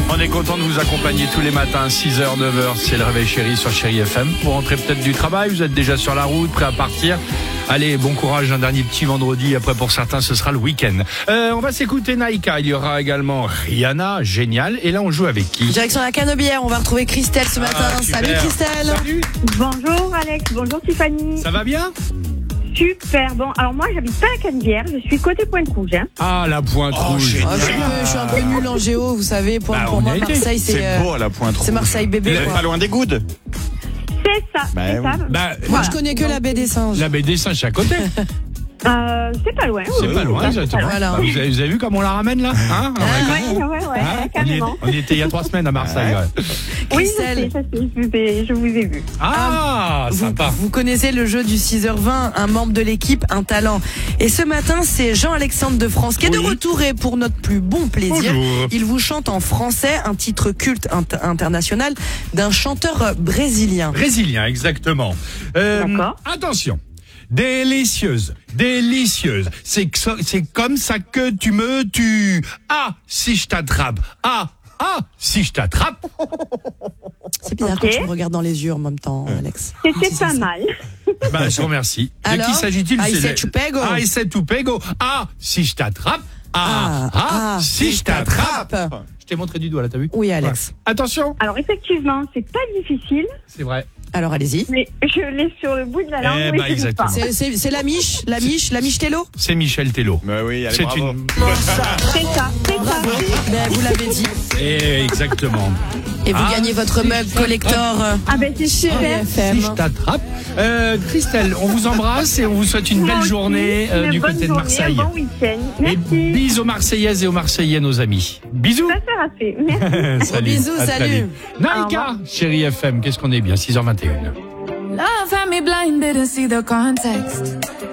On est content de vous accompagner tous les matins, 6h, 9h, c'est le réveil chéri sur Chéri FM. Vous rentrez peut-être du travail, vous êtes déjà sur la route, prêt à partir. Allez, bon courage, un dernier petit vendredi. Après, pour certains, ce sera le week-end. On va s'écouter Naïka. Il y aura également Rihanna, génial. Et là, on joue avec qui? Direction la Canebière, on va retrouver Christelle ce matin. Super. Salut Christelle. Salut. Bonjour Alex, bonjour Tiffany. Ça va bien? Super, bon, alors moi j'habite pas à Canebière, je suis côté Pointe-Rouge. Hein. Ah, la Pointe Rouge. Oh, je suis un peu nul en géo, vous savez. Pour on moi, y a été. Marseille, C'est beau la Pointe Rouge. c'est Marseille bébé. Pas Quoi. loin des Goudes. C'est ça, Bah c'est oui. ça. Moi, je connais que la baie des singes. La baie des singes, c'est à côté. C'est pas loin. C'est pas loin, exactement. Voilà. Bah, vous avez vu comment on la ramène là, hein? Ouais, carrément. On y était il y a 3 semaines à Marseille. Ouais. Oui, Christelle. je vous ai vu. Ah, sympa. Vous connaissez le jeu du 6h20, un membre de l'équipe, un talent. Et ce matin, c'est Jean-Alexandre de France qui est de Oui. retour et pour notre plus bon plaisir, Bonjour. il vous chante en français un titre culte international d'un chanteur brésilien. Brésilien, exactement. D'accord. Attention. Délicieuse, délicieuse. C'est comme ça que tu me tues. Ah, si je t'attrape. Ah, si je t'attrape. C'est bizarre Ok. quand tu me regardes dans les yeux en même temps, Alex. C'était c'est pas ça. mal. Ben, je vous remercie. Alors, de qui s'agit-il? I C'est said to pego. I said to pego. Ah, si je t'attrape. Si je t'attrape. Je t'ai montré du doigt là, t'as vu? Oui, Alex. Ouais. Attention. Alors effectivement, c'est pas difficile, C'est vrai. Alors allez-y. mais je l'ai sur le bout de la langue. Eh mais bah, je sais pas. exactement. C'est la miche Tello. C'est Michel Tello. Mais oui, allez, C'est bravo. une. C'est ça. Ben, vous l'avez dit. Exactement. Et vous gagnez votre mug collector. Ah ben c'est super. FM. Si je t'attrape. Christelle, on vous embrasse et on vous souhaite une belle journée du côté de Marseille. Un bon week-end. Et Merci. bisous aux Marseillaises et aux Marseillais, nos amis. Bisous. Ça sera fait. Merci. Salut. Bisous, À très salut. vite. Naïka, Chéri FM, qu'est-ce qu'on est bien, 6h21. Love had me blind, didn't see the context.